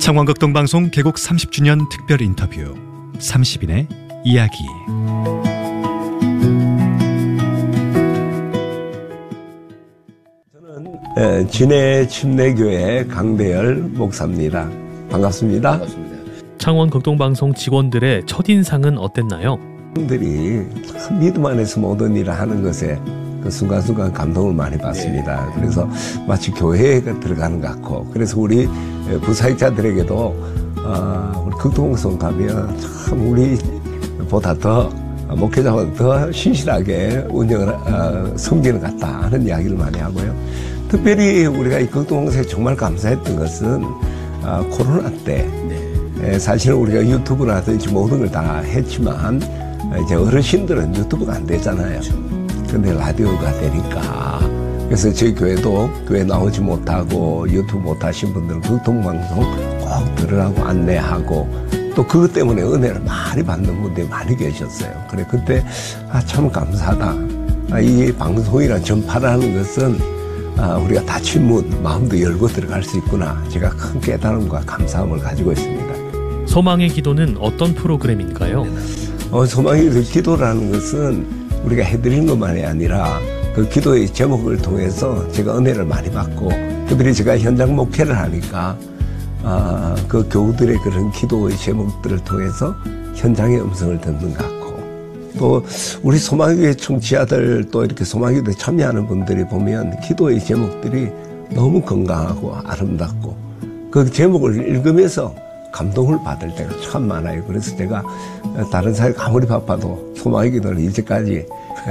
창원극동방송 개국 30주년 특별 인터뷰 30인의 이야기. 저는 진해 침례교회 강대열 목사입니다. 반갑습니다. 반갑습니다. 창원극동방송 직원들의 첫인상은 어땠나요? 분들이 참 믿음 안에서 모든 일을 하는 것에 그 순간순간 감동을 많이 받습니다. 네. 그래서 마치 교회에 들어가는 것 같고, 그래서 우리 부사역자들에게도 우리 극동방송 가면 참 우리보다 더 목회자보다 더 신실하게 운영을 섬기는 것 같다 하는 이야기를 많이 하고요. 특별히 우리가 이 극동방송에 정말 감사했던 것은 코로나 때 사실은 우리가 유튜브라든지 모든 걸 다 했지만 이제 어르신들은 유튜브가 안 되잖아요. 근데 라디오가 되니까. 그래서 저희 교회도 교회 나오지 못하고 유튜브 못하신 분들은 극동방송 꼭 들으라고 안내하고, 또 그것 때문에 은혜를 많이 받는 분들이 많이 계셨어요. 그래, 그때 참 감사하다. 이 방송이란 전파라는 것은 우리가 닫힌 문, 마음도 열고 들어갈 수 있구나. 제가 큰 깨달음과 감사함을 가지고 있습니다. 소망의 기도는 어떤 프로그램인가요? 소망의 기도라는 것은 우리가 해드리는 것만이 아니라 그 기도의 제목을 통해서 제가 은혜를 많이 받고, 특별히 제가 현장 목회를 하니까 그 교우들의 그런 기도의 제목들을 통해서 현장의 음성을 듣는 것 같고, 또 우리 소망교회 청취자들, 또 이렇게 소망교회에 참여하는 분들이 보면 기도의 제목들이 너무 건강하고 아름답고, 그 제목을 읽으면서 감동을 받을 때가 참 많아요. 그래서 제가 다른 사회 아무리 바빠도 소망의 기도를 이제까지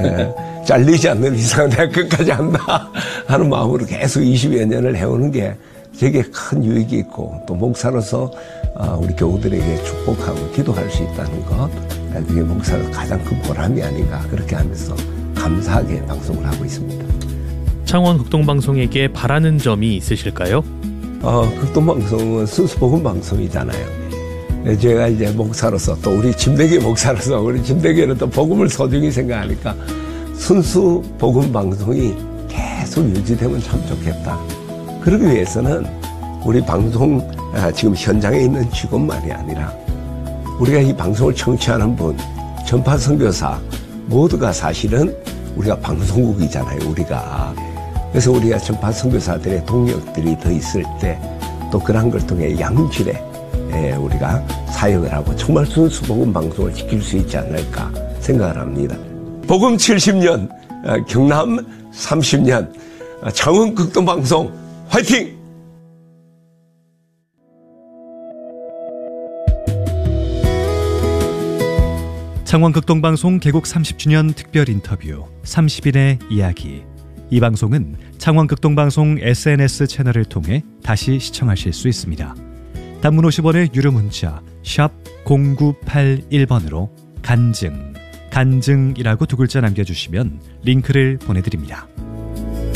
잘리지 않는 이상 내가 끝까지 한다 하는 마음으로 계속 20여 년을 해오는 게 되게 큰 유익이 있고, 또 목사로서 우리 교우들에게 축복하고 기도할 수 있다는 것, 그게 목사로서 가장 큰 보람이 아닌가, 그렇게 하면서 감사하게 방송을 하고 있습니다. 창원극동방송에게 바라는 점이 있으실까요? 극동방송은 순수 복음 방송이잖아요. 제가 이제 목사로서, 또 우리 침례교회 목사로서, 우리 침례교회는 또 복음을 소중히 생각하니까 순수 복음 방송이 계속 유지되면 참 좋겠다. 그러기 위해서는 우리 방송 지금 현장에 있는 직원만이 아니라 우리가 이 방송을 청취하는 분, 전파 선교사 모두가 사실은 우리가 방송국이잖아요, 우리가. 그래서 우리가 전파 선교사들의 동력들이 더 있을 때, 또 그런 걸 통해 양질의 우리가 사역을 하고 정말 순수 복음 방송을 지킬 수 있지 않을까 생각을 합니다. 복음 70년, 경남 30년, 창원 극동방송 화이팅! 창원극동방송 개국 30주년 특별 인터뷰 30인의 이야기. 이 방송은 창원극동방송 SNS 채널을 통해 다시 시청하실 수 있습니다. 단문 50원의 유료 문자 샵 0981번으로 간증이라고 두 글자 남겨주시면 링크를 보내드립니다.